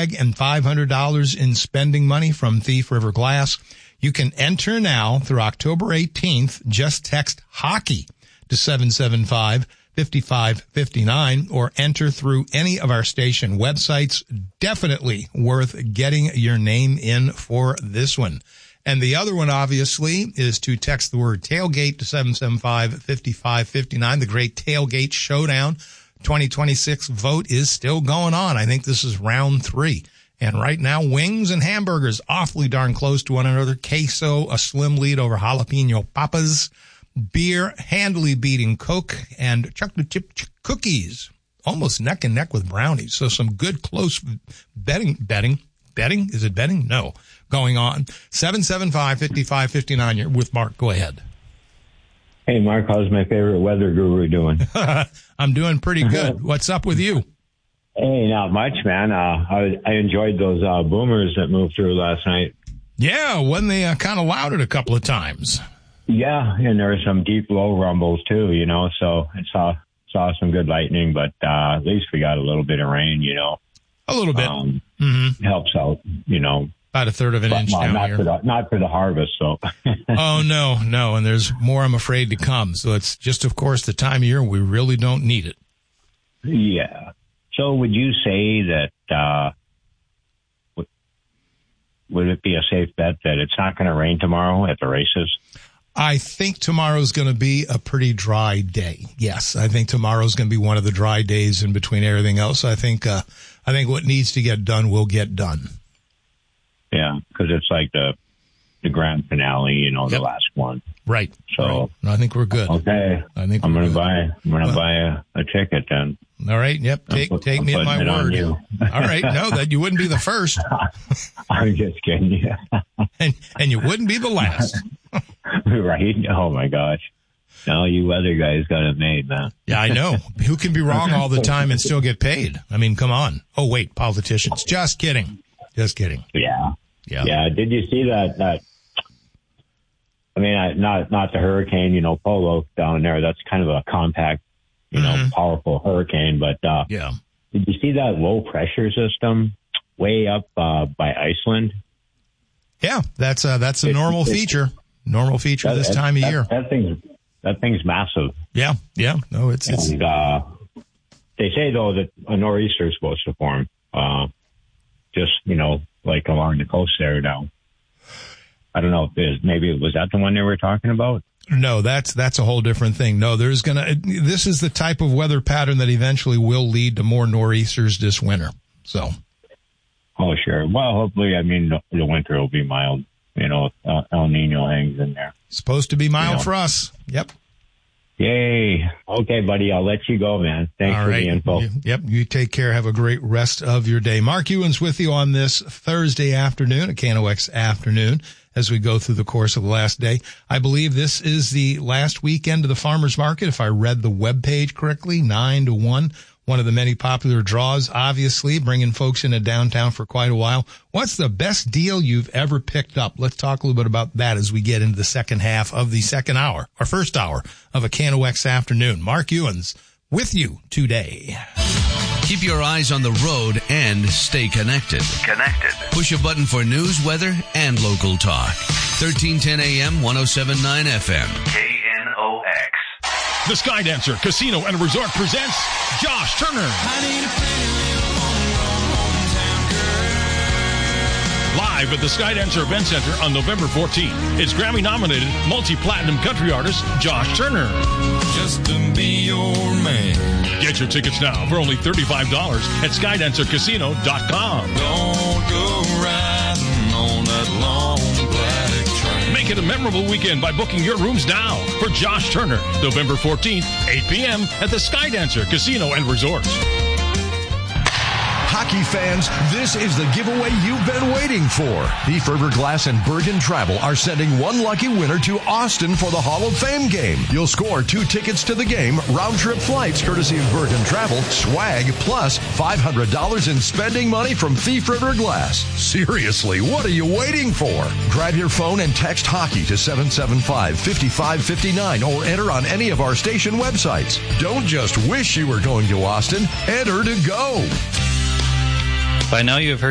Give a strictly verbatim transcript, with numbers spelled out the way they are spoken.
swag and five hundred dollars in spending money from Thief River Glass. You can enter now through October eighteenth. Just text hockey to seven seven five, five five five nine or enter through any of our station websites. Definitely worth getting your name in for this one. And the other one, obviously, is to text the word tailgate to seven seven five, five five five nine. The Great Tailgate Showdown twenty twenty-six vote is still going on. I think this is round three. And right now, wings and hamburgers awfully darn close to one another. Queso, a slim lead over jalapeno papas. Beer, handily beating Coke. And chocolate chip ch- cookies, almost neck and neck with brownies. So some good close betting, betting, betting? Is it betting? No. Going on. seven seven five, five five five nine. You're with Mark. Go ahead. Hey, Mark, how's my favorite weather guru doing? I'm doing pretty good. What's up with you? Hey, not much, man. Uh, I, I enjoyed those uh, boomers that moved through last night. Yeah, when they uh, kind of loud it a couple of times. Yeah, and there were some deep low rumbles, too, you know, so I saw, saw some good lightning, but uh, at least we got a little bit of rain, you know. A little bit. Um, mm-hmm. Helps out, you know. About a third of an but, inch well, down not here. For the, not for the harvest, so. Oh, no, no, and there's more, I'm afraid, to come. So it's just, of course, the time of year we really don't need it. Yeah. So would you say that, uh, w- would it be a safe bet that it's not going to rain tomorrow at the races? I think tomorrow's going to be a pretty dry day. Yes, I think tomorrow's going to be one of the dry days in between everything else. I think, uh, I think what needs to get done will get done. Yeah, because it's like the the grand finale, you know, yep. the last one. Right. So right. I think we're good. Okay. I think I'm going to good. buy. I'm going to uh, buy a, a ticket then. All right. Yep. Take put, take I'm me at my word. All right. No, that you wouldn't be the first. I'm just kidding. Yeah. and and you wouldn't be the last. Right. Oh my gosh. No, you other guys got it made, man. Yeah, I know. Who can be wrong all the time and still get paid? I mean, come on. Oh wait, politicians. Just kidding. Just kidding. Yeah. Yeah. Yeah. Did you see that? That. I mean, I, not not the hurricane, you know, Polo down there. That's kind of a compact, you know, mm-hmm. powerful hurricane. But uh, yeah, did you see that low pressure system way up uh, by Iceland? Yeah, that's uh, that's a it's, normal it's, feature. Normal feature that, this that, time of that, year. That thing's that thing's massive. Yeah, yeah. No, it's it's. And, uh, they say though that a nor'easter is supposed to form, uh, just you know, like along the coast there now. I don't know if it is, maybe was that the one they were talking about? No, that's that's a whole different thing. No, there's gonna. This is the type of weather pattern that eventually will lead to more nor'easters this winter. So. Oh sure. Well, hopefully, I mean, the, the winter will be mild. You know, uh, El Nino hangs in there. Supposed to be mild you know. for us. Yep. Yay. Okay, buddy. I'll let you go, man. Thanks All for right. the info. You, yep. You take care. Have a great rest of your day. Mark Ewens with you on this Thursday afternoon, a K N O X afternoon, as we go through the course of the last day. I believe this is the last weekend of the farmers market. If I read the webpage correctly, nine to one. One of the many popular draws, obviously, bringing folks into downtown for quite a while. What's the best deal you've ever picked up? Let's talk a little bit about that as we get into the second half of the second hour, or first hour of a K N O X afternoon. Mark Ewens with you today. Keep your eyes on the road and stay connected. Connected. Push a button for news, weather, and local talk. thirteen ten A M, one oh seven point nine F M. K N O X. The Skydancer Casino and Resort presents Josh Turner. Live at the Skydancer Event Center on November fourteenth. It's Grammy-nominated multi-platinum country artist Josh Turner. Just to be your man. Get your tickets now for only thirty-five dollars at skydancer casino dot com. Don't go riding on that long black train. Make it a memorable weekend by booking your rooms now for Josh Turner, November fourteenth, eight p.m. at the Skydancer Casino and Resort. Hockey fans, this is the giveaway you've been waiting for. Thief River Glass and Bergen Travel are sending one lucky winner to Austin for the Hall of Fame game. You'll score two tickets to the game, round-trip flights courtesy of Bergen Travel, swag, plus five hundred dollars in spending money from Thief River Glass. Seriously, what are you waiting for? Grab your phone and text hockey to seven seven five, five five five nine or enter on any of our station websites. Don't just wish you were going to Austin. Enter to go. By now you have heard